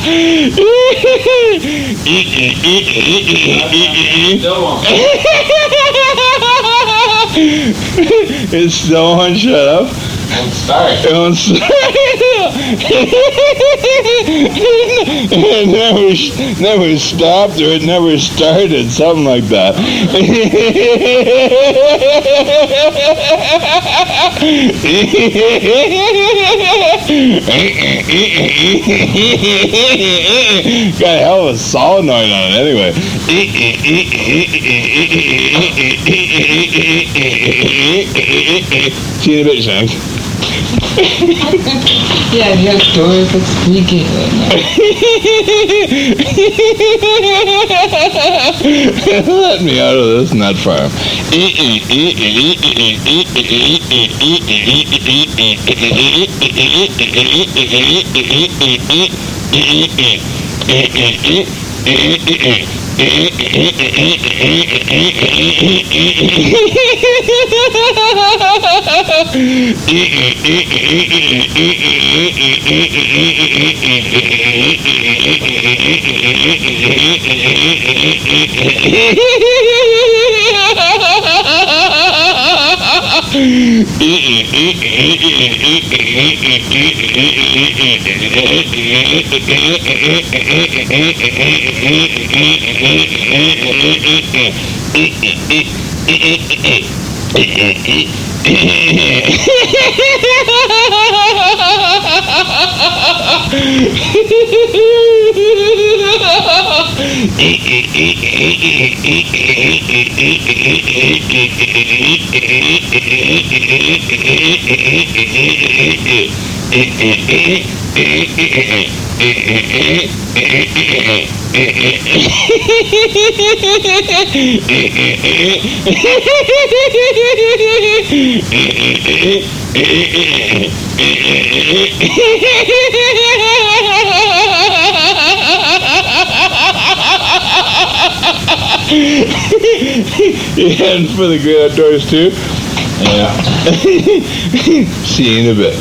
It still won't shut up. Won't start. It won't start. It never stopped, or it never started, something like that. Got a hell of a solenoid on it anyway. See you in a bit, Shanks. Yeah, your door is like squeaking right now. Let me out of this nut farm. You heading for the great outdoors too? Yeah. See you in a bit.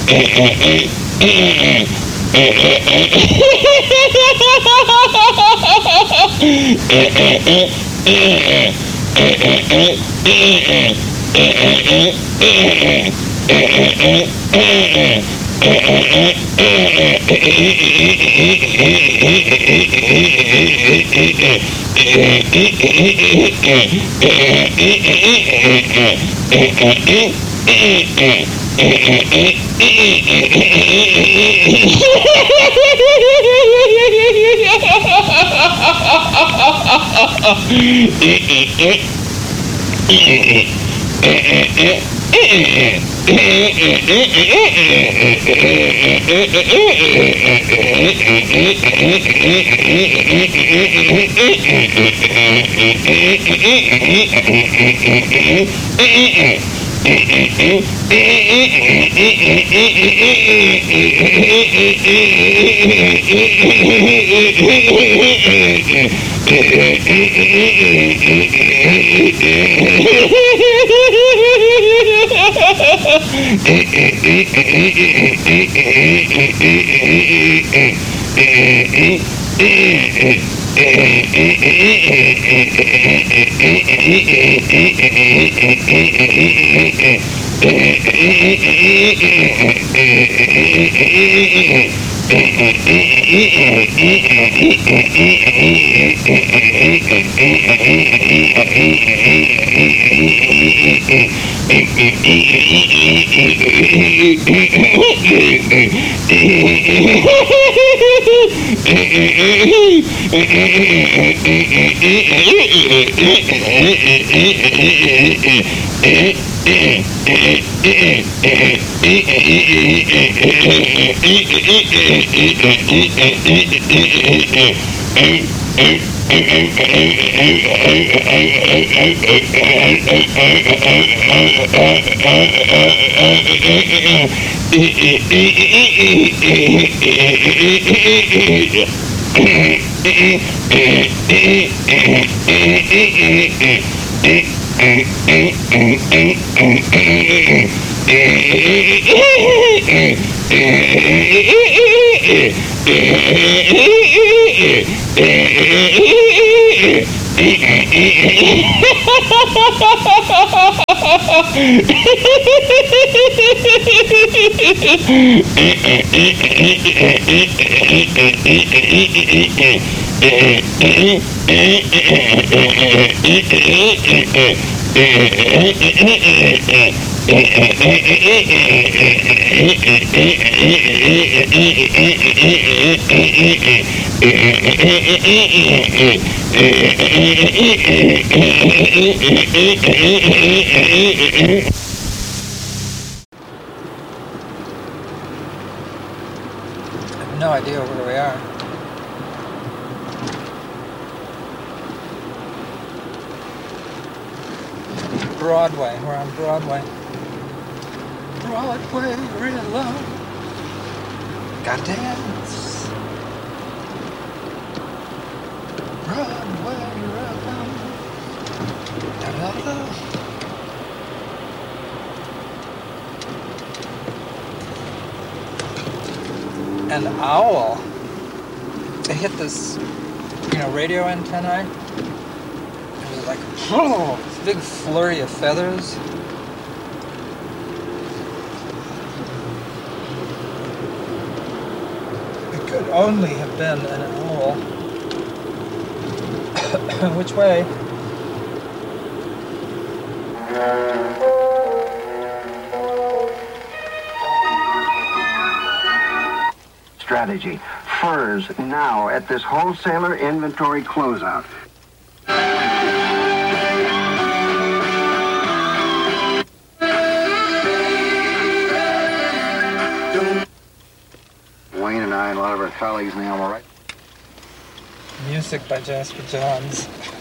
No idea where we are. Broadway. We're on Broadway. Broadway Rhythm. Gotta dance. Broadway Rhythm. Da-da-da. An owl. It hit this, radio antennae. It was like, oh, this big flurry of feathers. It could only have been an owl. Which way? Strategy. Furs now at this wholesaler inventory closeout. Wayne and I and a lot of our colleagues in the Alamo, right? Music by Jasper Johns.